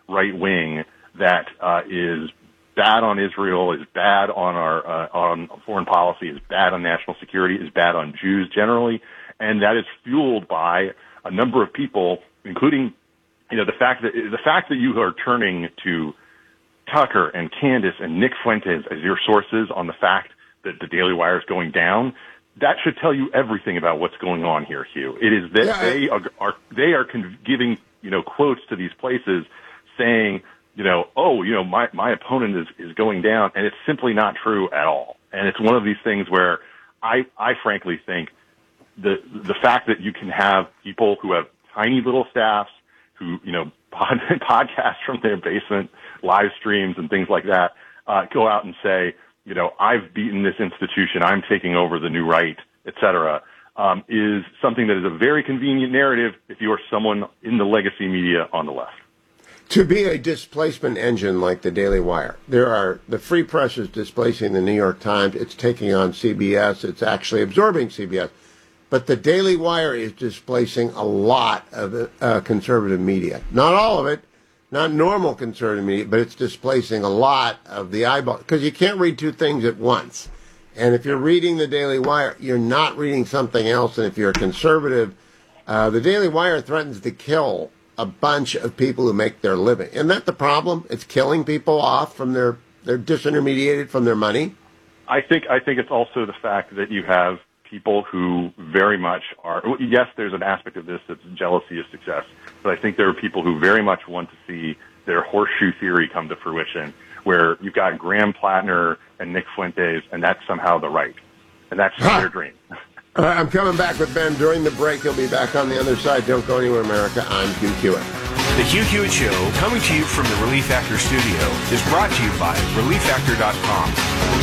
right wing that is bad on Israel, is bad on our on foreign policy, is bad on national security, is bad on Jews generally, and that is fueled by a number of people, including, the fact that you are turning to Tucker and Candace and Nick Fuentes as your sources on the fact that the Daily Wire is going down. That should tell you everything about what's going on here, Hugh. It is that they are giving quotes to these places saying, my opponent is going down, and it's simply not true at all. And it's one of these things where I frankly think the fact that you can have people who have tiny little staffs who, podcast from their basement, live streams and things like that, go out and say, I've beaten this institution, I'm taking over the new right, et cetera, is something that is a very convenient narrative if you are someone in the legacy media on the left. To be a displacement engine like the Daily Wire, the Free Press is displacing the New York Times. It's taking on CBS. It's actually absorbing CBS. But the Daily Wire is displacing a lot of conservative media. Not all of it, not normal conservative media, but it's displacing a lot of the eyeball. Because you can't read two things at once. And if you're reading the Daily Wire, you're not reading something else. And if you're a conservative, the Daily Wire threatens to kill a bunch of people who make their living. Isn't that the problem? It's killing people off from they're disintermediated from their money. I think it's also the fact that you have people who very much are, yes, there's an aspect of this that's jealousy of success, but I think there are people who very much want to see their horseshoe theory come to fruition, where you've got Graham Plattner and Nick Fuentes, and that's somehow the right. And that's their dream. All right, I'm coming back with Ben during the break. He'll be back on the other side. Don't go anywhere, America. I'm Hugh Hewitt. The Hugh Hewitt Show, coming to you from the Relief Factor studio, is brought to you by ReliefFactor.com.